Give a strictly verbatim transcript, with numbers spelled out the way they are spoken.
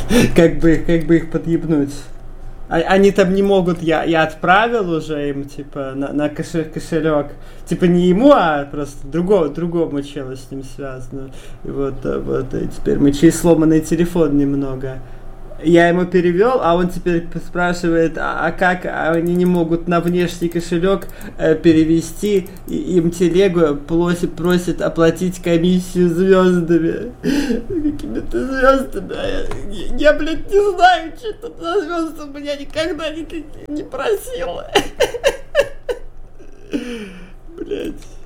Как бы, как бы их подъебнуть. А, они там не могут, я, я отправил уже им, типа, на, на кошелек, кошелек. Типа не ему, а просто другому, другому челу с ним связано. И вот, вот, и теперь мы через сломанный телефон немного. Я ему перевел, а он теперь спрашивает, а, а как а они не могут на внешний кошелек э, перевести, и, им телегу просит, просит оплатить комиссию звездами. Какими-то звездами. А я, я, блядь, не знаю, что это за звезды, у меня никогда никаких не просила. Блядь.